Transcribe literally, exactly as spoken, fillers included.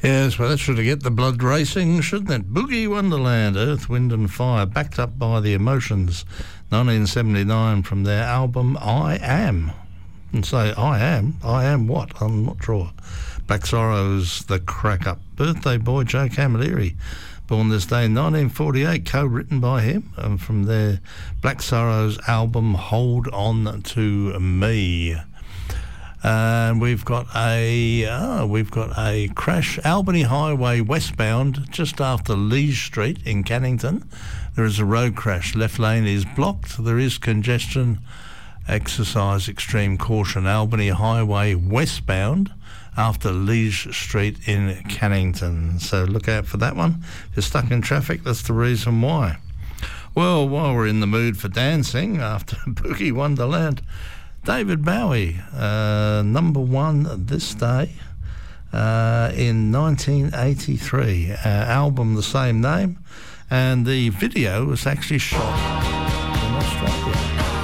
Yes, well, that should get the blood racing, shouldn't it? Boogie Wonderland, Earth, Wind and Fire, backed up by The Emotions, nineteen seventy-nine, from their album I Am. And say, I am? I am what? I'm not sure. Black Sorrows, The Crack Up. Birthday Boy, Joe Camilleri, born this day in nineteen forty-eight, co-written by him, and from their Black Sorrows album Hold On To Me. And we've got a oh, we've got a crash, Albany Highway westbound, just after Lees Street in Cannington. There is a road crash. Left lane is blocked. There is congestion. Exercise extreme caution. Albany Highway westbound after Lees Street in Cannington. So look out for that one. If you're stuck in traffic, that's the reason why. Well, while we're in the mood for dancing after Boogie Wonderland, David Bowie, uh, number one this day uh, in nineteen eighty-three. Uh, album the same name, and the video was actually shot in Australia.